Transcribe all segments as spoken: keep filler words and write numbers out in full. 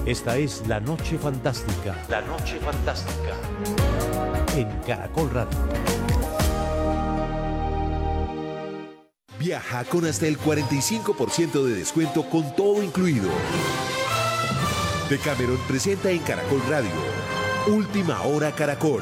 Esta es La Noche Fantástica. La Noche Fantástica. En Caracol Radio. Viaja con hasta el cuarenta y cinco por ciento de descuento con todo incluido. Decameron presenta en Caracol Radio Última Hora Caracol.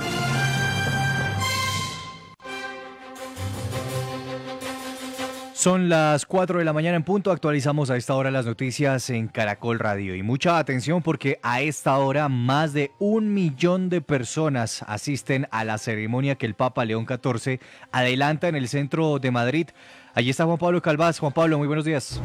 Son las cuatro de la mañana en punto, actualizamos a esta hora las noticias en Caracol Radio y mucha atención porque a esta hora más de un millón de personas asisten a la ceremonia que el Papa León catorce adelanta en el centro de Madrid. Allí está Juan Pablo Calvás. Juan Pablo, muy buenos días.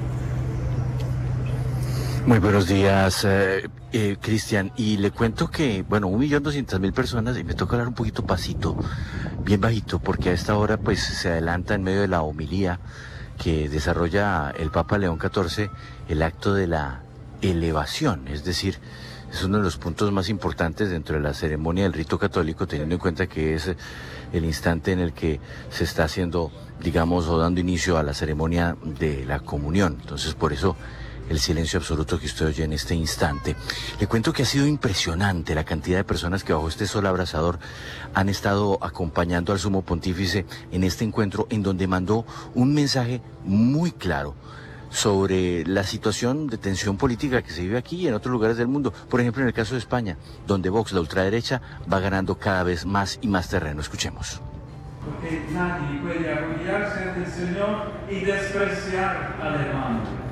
Muy buenos días, eh, eh, Cristian, y le cuento que, bueno, un millón doscientas mil personas, y me toca hablar un poquito pasito, bien bajito, porque a esta hora pues se adelanta en medio de la homilía que desarrolla el Papa León catorce, el acto de la elevación, es decir, es uno de los puntos más importantes dentro de la ceremonia del rito católico, teniendo en cuenta que es el instante en el que se está haciendo, digamos, o dando inicio a la ceremonia de la comunión. Entonces, por eso el silencio absoluto que usted oye en este instante. Le cuento que ha sido impresionante la cantidad de personas que bajo este sol abrasador han estado acompañando al Sumo Pontífice en este encuentro, en donde mandó un mensaje muy claro sobre la situación de tensión política que se vive aquí y en otros lugares del mundo. Por ejemplo, en el caso de España, donde Vox, la ultraderecha, va ganando cada vez más y más terreno. Escuchemos. Porque nadie puede arrodillarse ante el Señor y despreciar al hermano.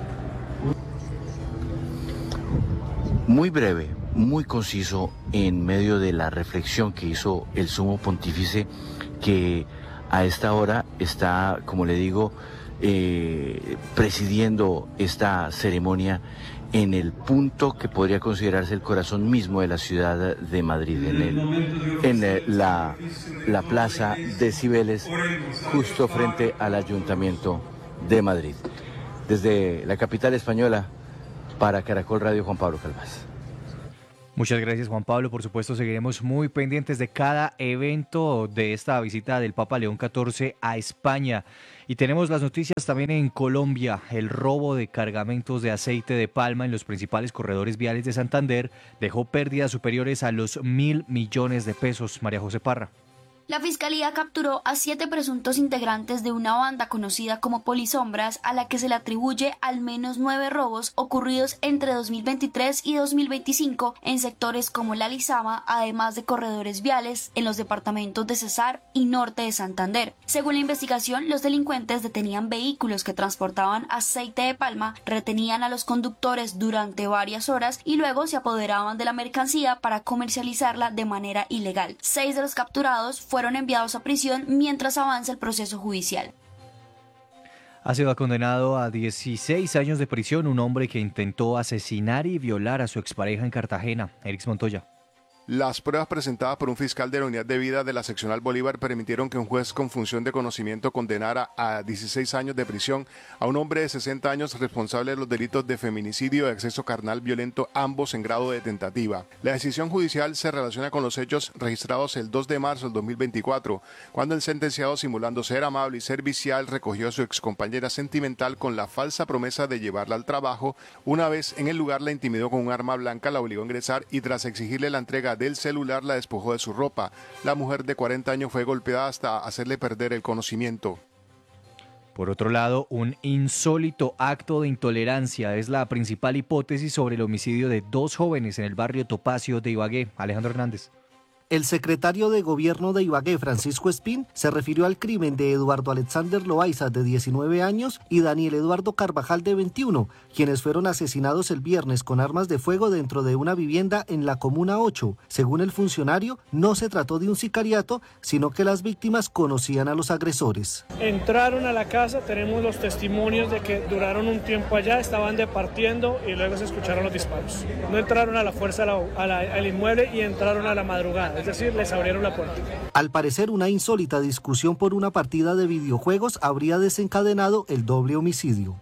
Muy breve, muy conciso, en medio de la reflexión que hizo el Sumo Pontífice, que a esta hora está, como le digo, eh, presidiendo esta ceremonia en el punto que podría considerarse el corazón mismo de la ciudad de Madrid, en, el, en el, la, la plaza de Cibeles, justo frente al Ayuntamiento de Madrid. Desde la capital española, para Caracol Radio, Juan Pablo Calvás. Muchas gracias, Juan Pablo. Por supuesto, seguiremos muy pendientes de cada evento de esta visita del Papa León catorce a España. Y tenemos las noticias también en Colombia. El robo de cargamentos de aceite de palma en los principales corredores viales de Santander dejó pérdidas superiores a los mil millones de pesos. María José Parra. La Fiscalía capturó a siete presuntos integrantes de una banda conocida como Polisombras, a la que se le atribuye al menos nueve robos ocurridos entre dos mil veintitrés y dos mil veinticinco en sectores como La Lizama, además de corredores viales en los departamentos de Cesar y Norte de Santander. Según la investigación, los delincuentes detenían vehículos que transportaban aceite de palma, retenían a los conductores durante varias horas y luego se apoderaban de la mercancía para comercializarla de manera ilegal. Seis de los capturados fueron enviados a prisión mientras avanza el proceso judicial. Ha sido condenado a dieciséis años de prisión un hombre que intentó asesinar y violar a su expareja en Cartagena. Erix Montoya. Las pruebas presentadas por un fiscal de la Unidad de Vida de la Seccional Bolívar permitieron que un juez con función de conocimiento condenara a dieciséis años de prisión a un hombre de sesenta años responsable de los delitos de feminicidio y acceso carnal violento, ambos en grado de tentativa. La decisión judicial se relaciona con los hechos registrados el dos de marzo del dos mil veinticuatro, cuando el sentenciado, simulando ser amable y servicial, recogió a su excompañera sentimental con la falsa promesa de llevarla al trabajo. Una vez en el lugar la intimidó con un arma blanca, la obligó a ingresar y tras exigirle la entrega del celular la despojó de su ropa. La mujer de cuarenta años fue golpeada hasta hacerle perder el conocimiento. Por otro lado, un insólito acto de intolerancia es la principal hipótesis sobre el homicidio de dos jóvenes en el barrio Topacio de Ibagué. Alejandro Hernández. El secretario de Gobierno de Ibagué, Francisco Espín, se refirió al crimen de Eduardo Alexander Loaiza, de diecinueve años, y Daniel Eduardo Carvajal, de veintiuno, quienes fueron asesinados el viernes con armas de fuego dentro de una vivienda en la Comuna ocho. Según el funcionario, no se trató de un sicariato, sino que las víctimas conocían a los agresores. Entraron a la casa, tenemos los testimonios de que duraron un tiempo allá, estaban departiendo y luego se escucharon los disparos. No entraron a la fuerza a la, a la, al inmueble y entraron a la madrugada. Es decir, les abrieron la puerta. Al parecer, una insólita discusión por una partida de videojuegos habría desencadenado el doble homicidio.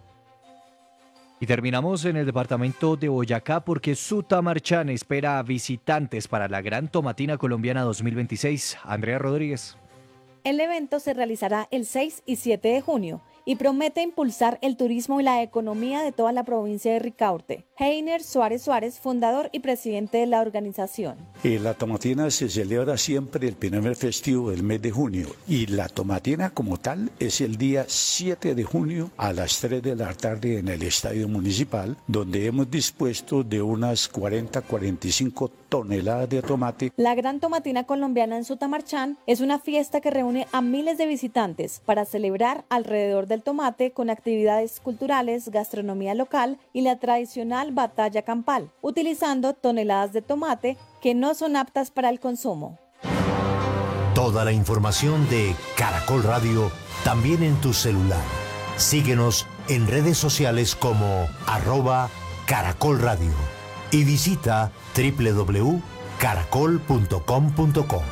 Y terminamos en el departamento de Boyacá porque Sutamarchán espera a visitantes para la Gran Tomatina Colombiana dos mil veintiséis. Andrea Rodríguez. El evento se realizará el seis y siete de junio y promete impulsar el turismo y la economía de toda la provincia de Ricaurte. Heiner Suárez Suárez, fundador y presidente de la organización. Eh, la tomatina se celebra siempre el primer festivo del mes de junio y la tomatina como tal es el día siete de junio a las tres de la tarde en el estadio municipal, donde hemos dispuesto de unas cuarenta a cuarenta y cinco toneladas de tomate. La Gran Tomatina Colombiana en Sutamarchán es una fiesta que reúne a miles de visitantes para celebrar alrededor del tomate con actividades culturales, gastronomía local y la tradicional batalla campal, utilizando toneladas de tomate que no son aptas para el consumo. Toda la información de Caracol Radio también en tu celular. Síguenos en redes sociales como arroba Caracol Radio y visita doble u doble u doble u punto caracol punto com punto co.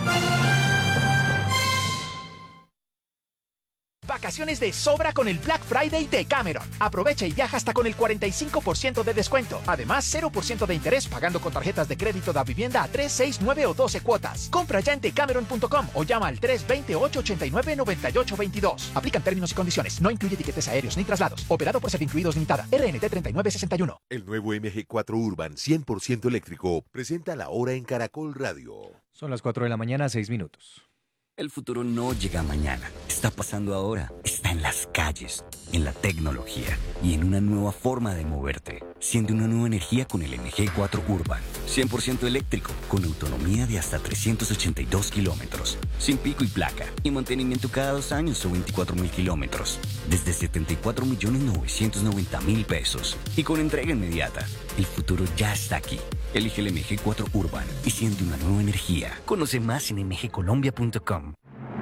Vacaciones de sobra con el Black Friday de Cameron. Aprovecha y viaja hasta con el cuarenta y cinco por ciento de descuento. Además, cero por ciento de interés pagando con tarjetas de crédito de vivienda a tres, seis, nueve o doce cuotas. Compra ya en decameron punto com o llama al tres dos cero, ocho ocho nueve, nueve ocho dos dos. Aplican términos y condiciones. No incluye tiquetes aéreos ni traslados. Operado por Servincluidos Limitada. R N T treinta y nueve sesenta y uno. El nuevo M G cuatro Urban cien por ciento eléctrico presenta la hora en Caracol Radio. Son las cuatro de la mañana, seis minutos. El futuro no llega mañana, está pasando ahora, está en las calles, en la tecnología y en una nueva forma de moverte. Siente una nueva energía con el M G cuatro Urban, cien por ciento eléctrico, con autonomía de hasta trescientos ochenta y dos kilómetros, sin pico y placa y mantenimiento cada dos años o veinticuatro mil kilómetros, desde setenta y cuatro millones novecientos noventa mil pesos y con entrega inmediata. El futuro ya está aquí. Elige el M G cuatro Urban y siente una nueva energía. Conoce más en m g colombia punto com.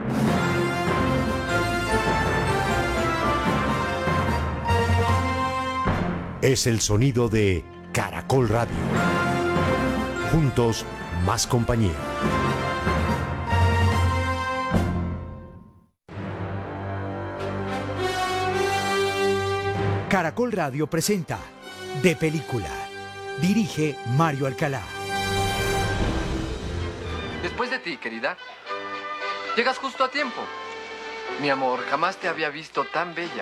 Es el sonido de Caracol Radio. Juntos, más compañía. Caracol Radio presenta De Película. Dirige Mario Alcalá. Después de ti, querida. Llegas justo a tiempo. Mi amor, jamás te había visto tan bella.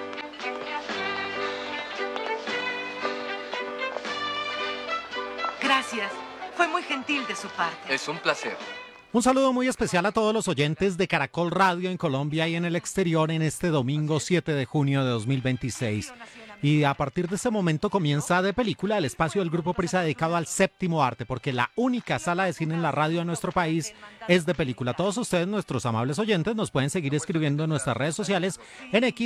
Gracias. Fue muy gentil de su parte. Es un placer. Un saludo muy especial a todos los oyentes de Caracol Radio en Colombia y en el exterior en este domingo siete de junio de dos mil veintiséis. Y a partir de este momento comienza De Película, el espacio del Grupo Prisa dedicado al séptimo arte, porque la única sala de cine en la radio de nuestro país es De Película. Todos ustedes, nuestros amables oyentes, nos pueden seguir escribiendo en nuestras redes sociales en X